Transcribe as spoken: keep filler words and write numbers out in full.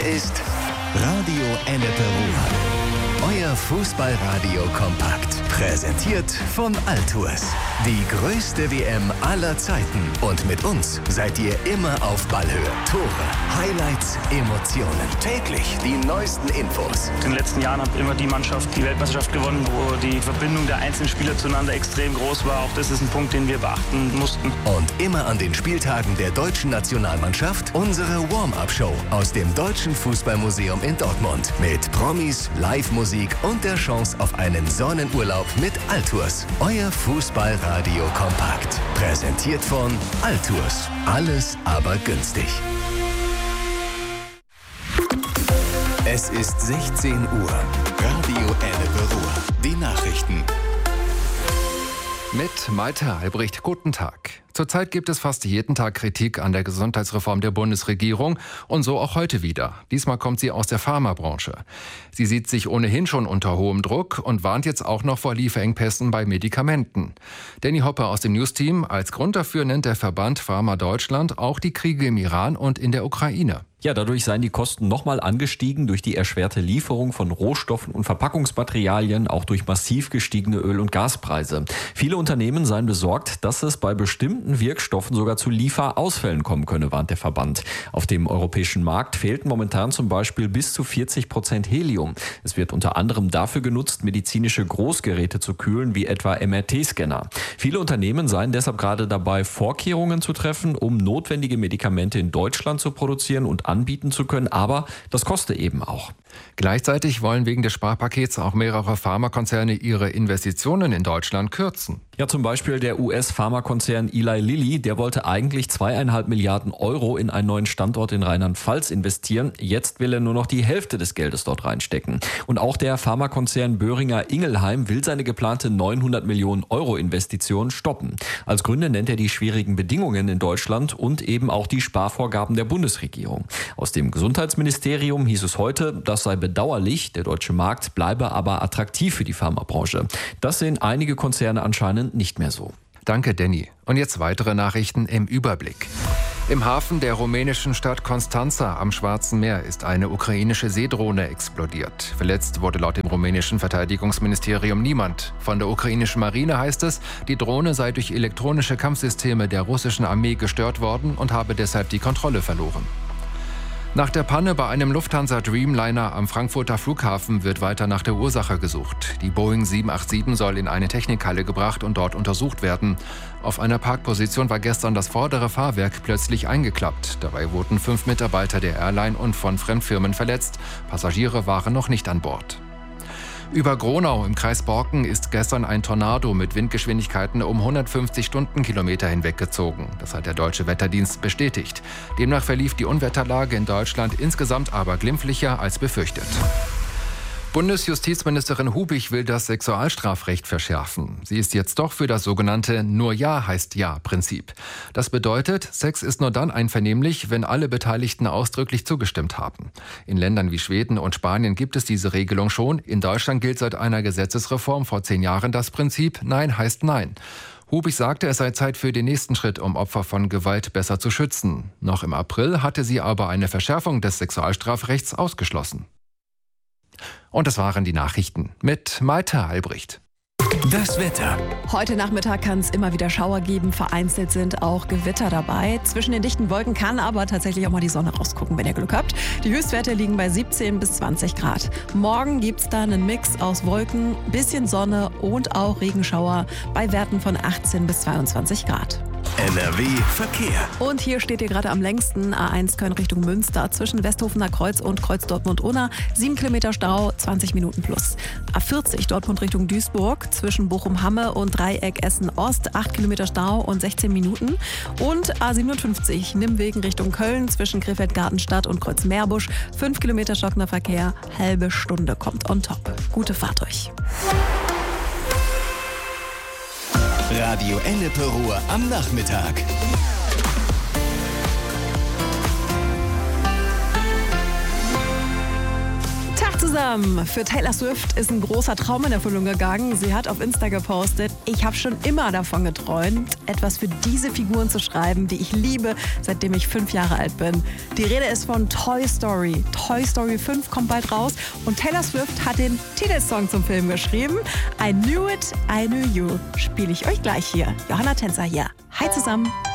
ist Radio Ennepe Ruhr. Euer Fußballradio kompakt. Präsentiert von Altours. Die größte W M aller Zeiten. Und mit uns seid ihr immer auf Ballhöhe. Tore, Highlights, Emotionen. Täglich die neuesten Infos. In den letzten Jahren hat immer die Mannschaft die Weltmeisterschaft gewonnen, wo die Verbindung der einzelnen Spieler zueinander extrem groß war. Auch das ist ein Punkt, den wir beachten mussten. Und immer an den Spieltagen der deutschen Nationalmannschaft unsere Warm-Up-Show aus dem Deutschen Fußballmuseum in Dortmund. Mit Promis, Live-Musik und der Chance auf einen Sonnenurlaub mit Altours. Euer Fußballradio kompakt. Präsentiert von Altours. Alles aber günstig. Es ist sechzehn Uhr. Radio Ennepe Ruhr. Die Nachrichten. Mit Malte Albrecht, guten Tag. Zurzeit gibt es fast jeden Tag Kritik an der Gesundheitsreform der Bundesregierung und so auch heute wieder. Diesmal kommt sie aus der Pharmabranche. Sie sieht sich ohnehin schon unter hohem Druck und warnt jetzt auch noch vor Lieferengpässen bei Medikamenten. Danny Hoppe aus dem Newsteam. Als Grund dafür nennt der Verband Pharma Deutschland auch die Kriege im Iran und in der Ukraine. Ja, dadurch seien die Kosten nochmal angestiegen durch die erschwerte Lieferung von Rohstoffen und Verpackungsmaterialien, auch durch massiv gestiegene Öl- und Gaspreise. Viele Unternehmen seien besorgt, dass es bei bestimmten Wirkstoffen sogar zu Lieferausfällen kommen könne, warnt der Verband. Auf dem europäischen Markt fehlten momentan zum Beispiel bis zu vierzig Prozent Helium. Es wird unter anderem dafür genutzt, medizinische Großgeräte zu kühlen, wie etwa M R T-Scanner. Viele Unternehmen seien deshalb gerade dabei, Vorkehrungen zu treffen, um notwendige Medikamente in Deutschland zu produzieren und anbieten zu können, aber das kostet eben auch. Gleichzeitig wollen wegen des Sparpakets auch mehrere Pharmakonzerne ihre Investitionen in Deutschland kürzen. Ja, zum Beispiel der U S-Pharmakonzern Eli Lilly, der wollte eigentlich zweieinhalb Milliarden Euro in einen neuen Standort in Rheinland-Pfalz investieren. Jetzt will er nur noch die Hälfte des Geldes dort reinstecken. Und auch der Pharmakonzern Boehringer Ingelheim will seine geplante neunhundert Millionen Euro Investition stoppen. Als Gründe nennt er die schwierigen Bedingungen in Deutschland und eben auch die Sparvorgaben der Bundesregierung. Aus dem Gesundheitsministerium hieß es heute, das sei bedauerlich, der deutsche Markt bleibe aber attraktiv für die Pharmabranche. Das sehen einige Konzerne anscheinend nicht mehr so. Danke, Danny. Und jetzt weitere Nachrichten im Überblick. Im Hafen der rumänischen Stadt Constanța am Schwarzen Meer ist eine ukrainische Seedrohne explodiert. Verletzt wurde laut dem rumänischen Verteidigungsministerium niemand. Von der ukrainischen Marine heißt es, die Drohne sei durch elektronische Kampfsysteme der russischen Armee gestört worden und habe deshalb die Kontrolle verloren. Nach der Panne bei einem Lufthansa Dreamliner am Frankfurter Flughafen wird weiter nach der Ursache gesucht. Die Boeing sieben acht sieben soll in eine Technikhalle gebracht und dort untersucht werden. Auf einer Parkposition war gestern das vordere Fahrwerk plötzlich eingeklappt. Dabei wurden fünf Mitarbeiter der Airline und von Fremdfirmen verletzt. Passagiere waren noch nicht an Bord. Über Gronau im Kreis Borken ist gestern ein Tornado mit Windgeschwindigkeiten um hundertfünfzig Stundenkilometer hinweggezogen. Das hat der Deutsche Wetterdienst bestätigt. Demnach verlief die Unwetterlage in Deutschland insgesamt aber glimpflicher als befürchtet. Bundesjustizministerin Hubig will das Sexualstrafrecht verschärfen. Sie ist jetzt doch für das sogenannte Nur Ja heißt Ja-Prinzip. Das bedeutet, Sex ist nur dann einvernehmlich, wenn alle Beteiligten ausdrücklich zugestimmt haben. In Ländern wie Schweden und Spanien gibt es diese Regelung schon. In Deutschland gilt seit einer Gesetzesreform vor zehn Jahren das Prinzip Nein heißt Nein. Hubig sagte, es sei Zeit für den nächsten Schritt, um Opfer von Gewalt besser zu schützen. Noch im April hatte sie aber eine Verschärfung des Sexualstrafrechts ausgeschlossen. Und das waren die Nachrichten mit Malte Albrecht. Das Wetter. Heute Nachmittag kann es immer wieder Schauer geben. Vereinzelt sind auch Gewitter dabei. Zwischen den dichten Wolken kann aber tatsächlich auch mal die Sonne rausgucken, wenn ihr Glück habt. Die Höchstwerte liegen bei siebzehn bis zwanzig Grad. Morgen gibt es da einen Mix aus Wolken, bisschen Sonne und auch Regenschauer bei Werten von achtzehn bis zweiundzwanzig Grad. N R W Verkehr. Und hier steht ihr gerade am längsten A eins Köln Richtung Münster zwischen Westhofener Kreuz und Kreuz Dortmund-Unna. sieben Kilometer Stau, zwanzig Minuten plus. A vierzig Dortmund Richtung Duisburg zwischen Bochum-Hamme und Dreieck Essen-Ost. acht Kilometer Stau und sechzehn Minuten. Und A siebenundfünfzig Nimmwegen Richtung Köln zwischen Krefeld-Gartenstadt und Kreuz Meerbusch. fünf Kilometer stockender Verkehr, halbe Stunde kommt on top. Gute Fahrt euch. Radio Ennepe Ruhr am Nachmittag. Tag zusammen. zusammen. Für Taylor Swift ist ein großer Traum in Erfüllung gegangen. Sie hat auf Insta gepostet: Ich habe schon immer davon geträumt, etwas für diese Figuren zu schreiben, die ich liebe, seitdem ich fünf Jahre alt bin. Die Rede ist von Toy Story. Toy Story fünf kommt bald raus und Taylor Swift hat den Titelsong zum Film geschrieben. I Knew It, I Knew You. Spiele ich euch gleich hier. Johanna Tänzer hier. Hi zusammen.